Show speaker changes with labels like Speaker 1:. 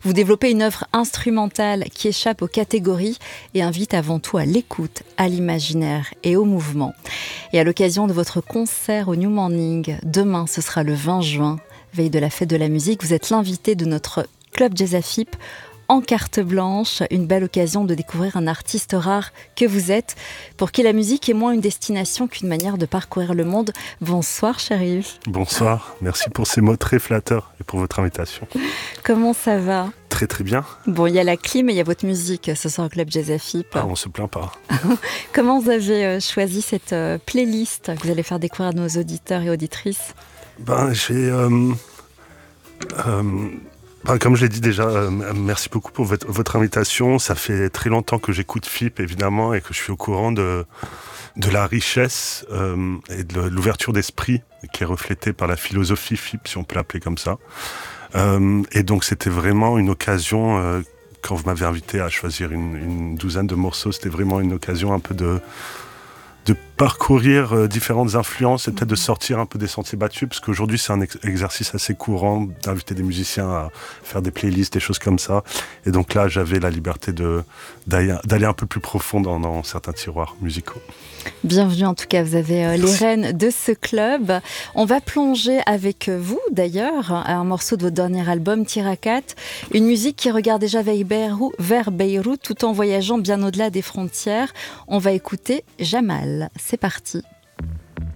Speaker 1: Vous développez une œuvre instrumentale qui échappe aux catégories et invite avant tout à l'écoute, à l'imaginaire et au mouvement. Et à l'occasion de votre concert au New Morning, demain, ce sera le 20 juin, veille de la fête de la musique, vous êtes l'invité de notre Club Jazz AFIP en carte blanche, une belle occasion de découvrir un artiste rare que vous êtes, pour qui la musique est moins une destination qu'une manière de parcourir le monde. Bonsoir Cherif.
Speaker 2: Bonsoir, merci pour ces mots très flatteurs et pour votre invitation.
Speaker 1: Comment ça va ?
Speaker 2: Très très bien.
Speaker 1: Bon, il y a la clim et il y a votre musique ce soir au Club Jazz AFIP.
Speaker 2: Ah, on se plaint pas.
Speaker 1: Comment vous avez choisi cette playlist que vous allez faire découvrir à nos auditeurs et auditrices ?
Speaker 2: Comme je l'ai dit déjà, merci beaucoup pour votre invitation. Ça fait très longtemps que j'écoute FIP, évidemment, et que je suis au courant de la richesse et de l'ouverture d'esprit qui est reflétée par la philosophie FIP, si on peut l'appeler comme ça. Et donc, c'était vraiment une occasion, quand vous m'avez invité à choisir une douzaine de morceaux, c'était vraiment une occasion un peu de parcourir différentes influences et peut-être de sortir un peu des sentiers battus, parce qu'aujourd'hui c'est un exercice assez courant d'inviter des musiciens à faire des playlists, des choses comme ça. Et donc là, j'avais la liberté d'aller un peu plus profond dans certains tiroirs musicaux.
Speaker 1: Bienvenue en tout cas, vous avez les rênes de ce club. On va plonger avec vous d'ailleurs à un morceau de votre dernier album, Tirakat, une musique qui regarde déjà vers Beyrouth tout en voyageant bien au-delà des frontières. On va écouter Jamal, c'est parti.